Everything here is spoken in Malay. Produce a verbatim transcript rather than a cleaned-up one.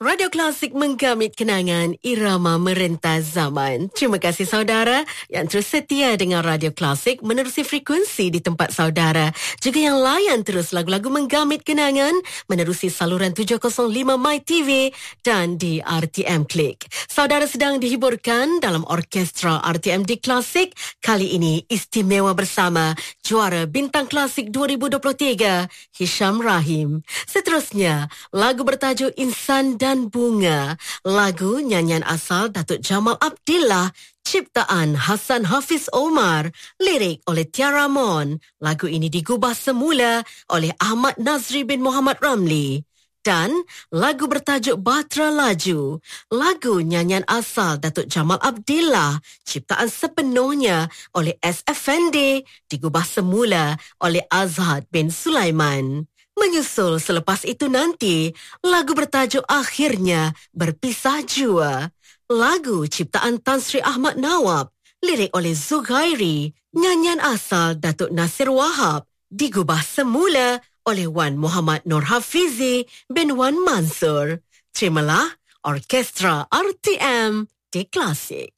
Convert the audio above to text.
Radio Klasik menggamit kenangan irama merentas zaman. Terima kasih saudara yang terus setia dengan Radio Klasik menerusi frekuensi di tempat saudara. Juga yang layan terus lagu-lagu menggamit kenangan menerusi saluran tujuh kosong lima My T V dan di R T M Klik. Saudara sedang dihiburkan dalam orkestra R T M D Klasik. Kali ini istimewa bersama juara Bintang Klasik dua ribu dua puluh tiga, Hisham Rahim. Seterusnya, lagu bertajuk Insan dan Bunga, lagu nyanyian asal Datuk Jamal Abdillah, ciptaan Hasan Hafiz Omar, lirik oleh Tiara Mon. Lagu ini digubah semula oleh Ahmad Nazri bin Muhammad Ramli. Dan lagu bertajuk Batra Laju, lagu nyanyian asal Datuk Jamal Abdillah, ciptaan sepenuhnya oleh S. Effendi, digubah semula oleh Azhad bin Sulaiman. Menyusul selepas itu nanti, lagu bertajuk Akhirnya Berpisah Jua. Lagu ciptaan Tan Sri Ahmad Nawab, lirik oleh Zughairi, nyanyian asal Datuk Nasir Wahab, digubah semula oleh Wan Muhammad Nur Hafizi bin Wan Mansur. Terimalah Orkestra R T M di Klasik.